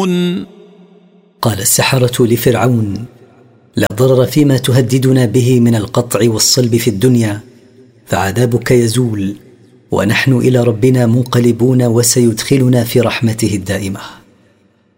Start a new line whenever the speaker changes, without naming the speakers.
يظلمون.
قال السحرة لفرعون: لا ضرر فيما تهددنا به من القطع والصلب في الدنيا، فعذابك يزول ونحن إلى ربنا منقلبون وسيدخلنا في رحمته الدائمة.